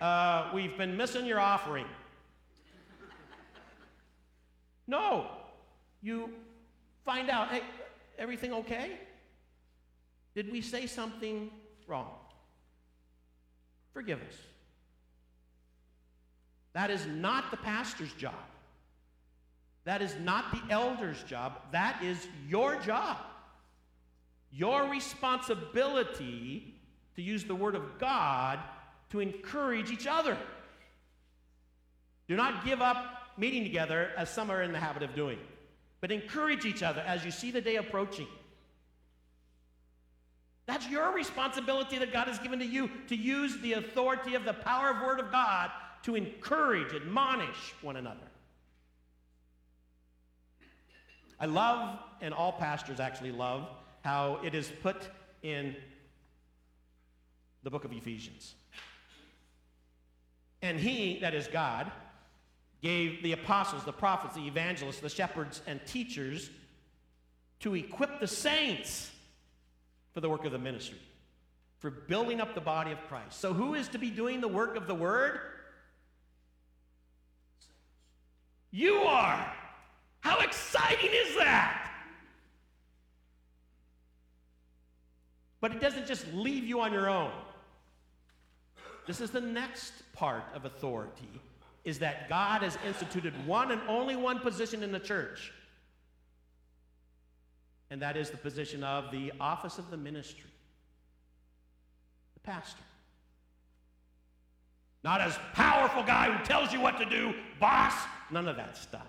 we've been missing your offering. No. You find out, hey, everything okay? Did we say something wrong? Forgive us. That is not the pastor's job. That is not the elder's job. That is your job. Your responsibility to use the Word of God to encourage each other. Do not give up meeting together as some are in the habit of doing, but encourage each other as you see the day approaching. That's your responsibility that God has given to you, to use the authority of the power of Word of God to encourage, admonish one another. I love, and all pastors actually love, how it is put in the book of Ephesians. And he, that is God, gave the apostles, the prophets, the evangelists, the shepherds, and teachers to equip the saints for the work of the ministry, for building up the body of Christ. So who is to be doing the work of the Word? You are! How exciting is that? But it doesn't just leave you on your own. This is the next part of authority, is that God has instituted one and only one position in the church. And that is the position of the office of the ministry, the pastor. Not as powerful guy who tells you what to do, boss, none of that stuff.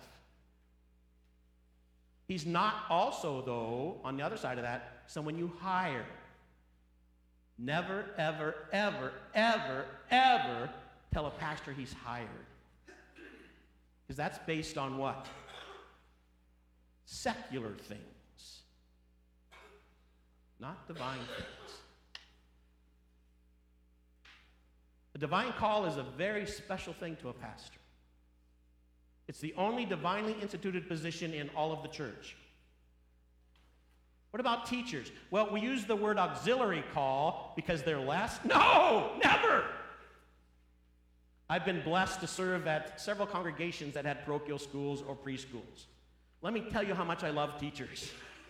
He's not also, though, on the other side of that, someone you hire. Never, ever, ever, ever, ever tell a pastor he's hired. Because that's based on what? Secular things, not divine things. The divine call is a very special thing to a pastor. It's the only divinely instituted position in all of the church. What about teachers? Well, we use the word auxiliary call because they're less. No, never. I've been blessed to serve at several congregations that had parochial schools or preschools. Let me tell you how much I love teachers.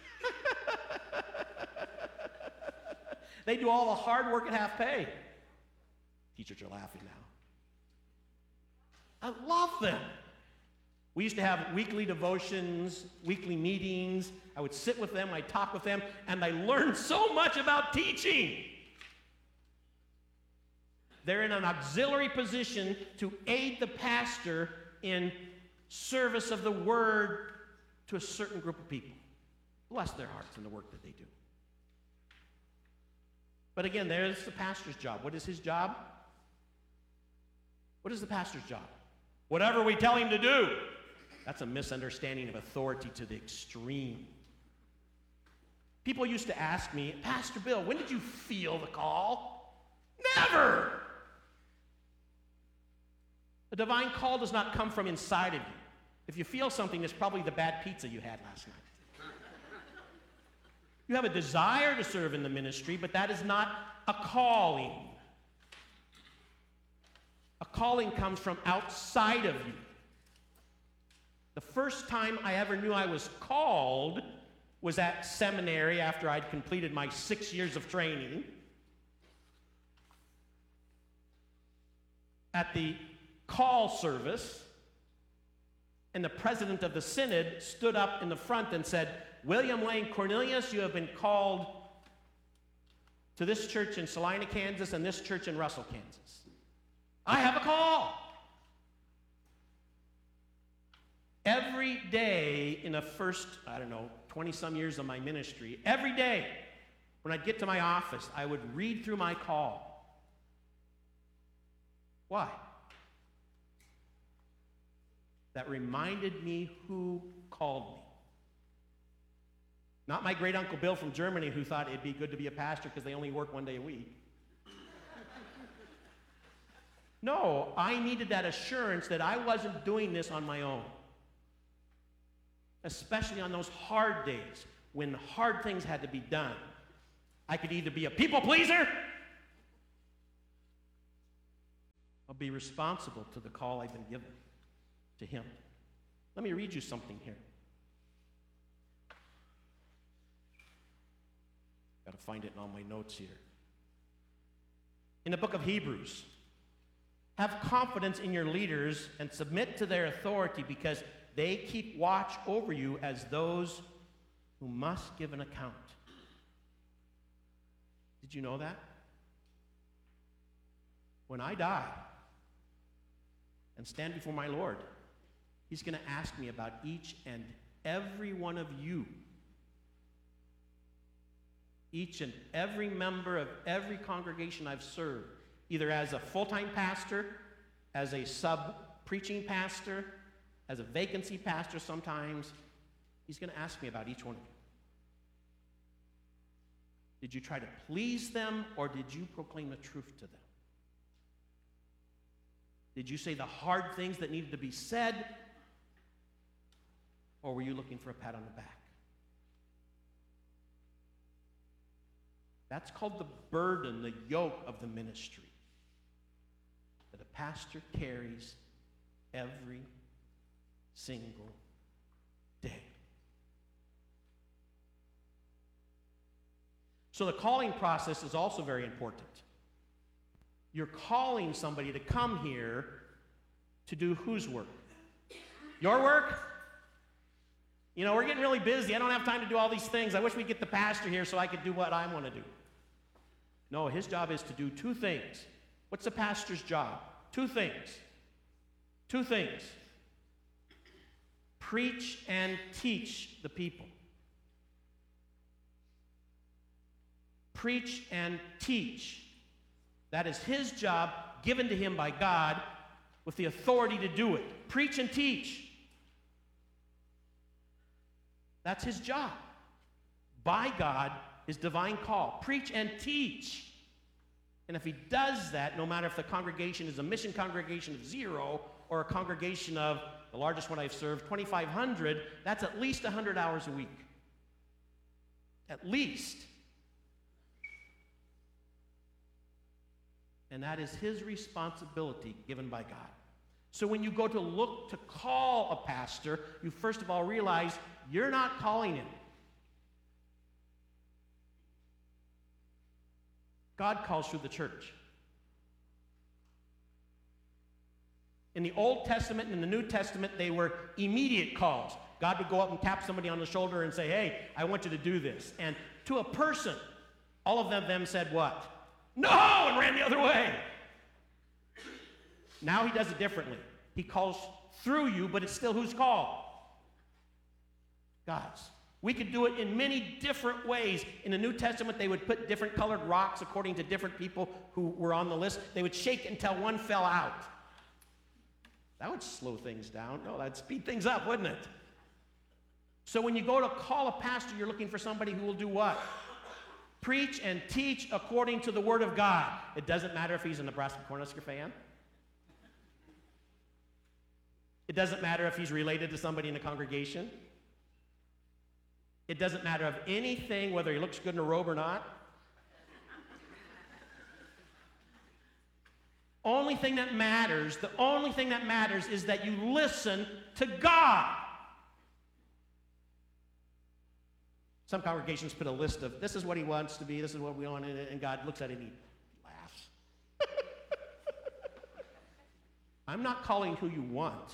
They do all the hard work at half pay. Teachers are laughing now. I love them. We used to have weekly devotions, weekly meetings. I would sit with them, I'd talk with them, and I learned so much about teaching. They're in an auxiliary position to aid the pastor in service of the Word to a certain group of people. Bless their hearts in the work that they do. But again, there's the pastor's job. What is his job? What is the pastor's job? Whatever we tell him to do. That's a misunderstanding of authority to the extreme. People used to ask me, Pastor Bill, when did you feel the call? Never! A divine call does not come from inside of you. If you feel something, it's probably the bad pizza you had last night. You have a desire to serve in the ministry, but that is not a calling. A calling comes from outside of you. The first time I ever knew I was called was at seminary after I'd completed my 6 years of training. At the call service, and the president of the synod stood up in the front and said, William Lane Cornelius, you have been called to this church in Salina, Kansas, and this church in Russell, Kansas. I have a call. Every day in the first, 20-some years of my ministry, every day when I'd get to my office, I would read through my call. Why? That reminded me who called me. Not my great Uncle Bill from Germany who thought it'd be good to be a pastor because they only work one day a week. No, I needed that assurance that I wasn't doing this on my own. Especially on those hard days when hard things had to be done. I could either be a people pleaser I'll be responsible to the call I've been given to him. Let me read you something here. Got to find it in all my notes here. In the book of Hebrews, have confidence in your leaders and submit to their authority because they keep watch over you as those who must give an account. Did you know that? When I die and stand before my Lord, he's going to ask me about each and every one of you. Each and every member of every congregation I've served, either as a full-time pastor, as a sub-preaching pastor, as a vacancy pastor sometimes. He's going to ask me about each one of you. Did you try to please them, or did you proclaim the truth to them? Did you say the hard things that needed to be said, or were you looking for a pat on the back? That's called the burden, the yoke of the ministry that a pastor carries every single day. So the calling process is also very important. You're calling somebody to come here to do whose work? Your work? You know, we're getting really busy. I don't have time to do all these things. I wish we'd get the pastor here so I could do what I want to do. No, his job is to do two things. What's the pastor's job? Two things. Two things. Preach and teach the people. Preach and teach. That is his job, given to him by God, with the authority to do it. Preach and teach. That's his job. By God, his divine call. Preach and teach. And if he does that, no matter if the congregation is a mission congregation of 0 or a congregation of, the largest one I've served, 2,500, that's at least 100 hours a week. At least. And that is his responsibility given by God. So when you go to look to call a pastor, you first of all realize you're not calling him. God calls through the church. In the Old Testament and in the New Testament, they were immediate calls. God would go up and tap somebody on the shoulder and say, hey, I want you to do this. And to a person, all of them said what? No, and ran the other way. Now he does it differently. He calls through you, but it's still whose call? God's. We could do it in many different ways. In the New Testament, they would put different colored rocks according to different people who were on the list. They would shake until one fell out. That would slow things down. No, that'd speed things up, wouldn't it? So when you go to call a pastor, you're looking for somebody who will do what? Preach and teach according to the Word of God. It doesn't matter if he's a Nebraska-Cornhusker fan. It doesn't matter if he's related to somebody in the congregation. It doesn't matter of anything, whether he looks good in a robe or not. The only thing that matters is that you listen to God. Some congregations put a list of, this is what he wants to be, this is what we want, and God looks at it and he laughs. I'm not calling who you want.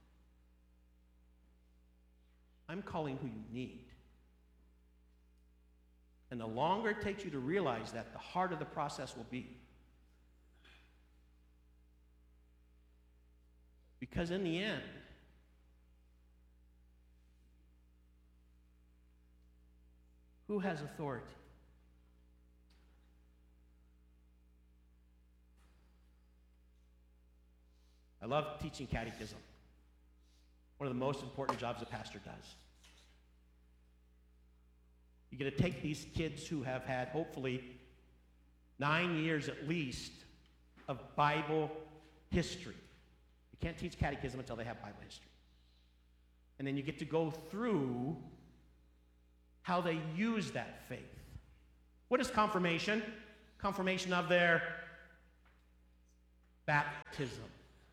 I'm calling who you need. And the longer it takes you to realize that, the harder the process will be. Because in the end, who has authority? I love teaching catechism. One of the most important jobs a pastor does. You get to take these kids who have had, hopefully, 9 years at least of Bible history. You can't teach catechism until they have Bible history. And then you get to go through how they use that faith. What is confirmation? Confirmation of their baptism,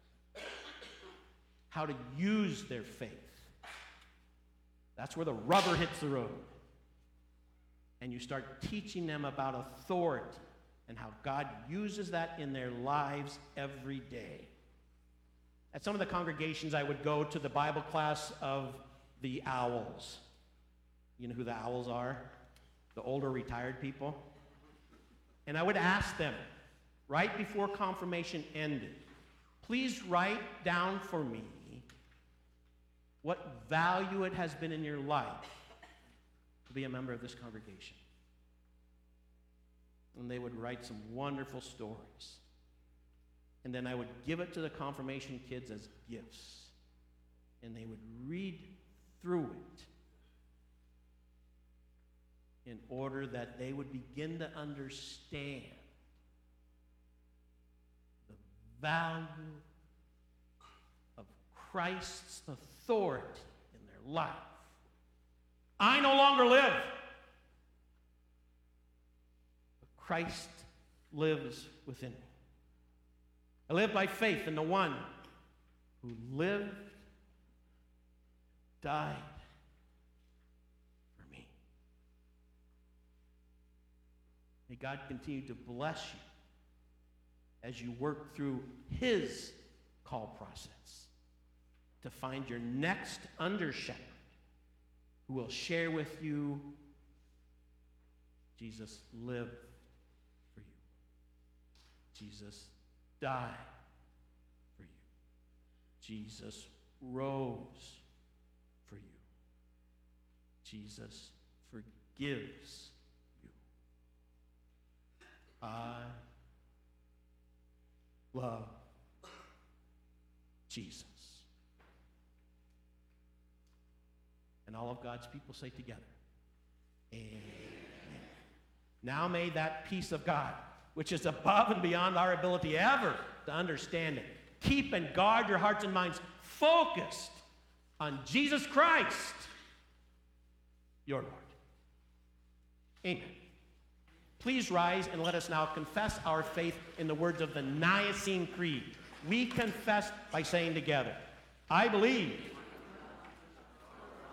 how to use their faith. That's where the rubber hits the road. And you start teaching them about authority and how God uses that in their lives every day. At some of the congregations, I would go to the Bible class of the Owls. You know who the Owls are? The older retired people. And I would ask them, right before confirmation ended, please write down for me what value it has been in your life to be a member of this congregation. And they would write some wonderful stories. And then I would give it to the confirmation kids as gifts. And they would read through it in order that they would begin to understand the value of Christ's authority in their life. I no longer live, but Christ lives within me. I live by faith in the one who lived, died for me. May God continue to bless you as you work through his call process to find your next under-shepherd who will share with you Jesus lived for you. Jesus died for you. Jesus rose for you. Jesus forgives you. I love Jesus. And all of God's people say together, amen. Now may that peace of God, which is above and beyond our ability ever to understand it, keep and guard your hearts and minds focused on Jesus Christ, your Lord. Amen. Please rise and let us now confess our faith in the words of the Nicene Creed. We confess by saying together, I believe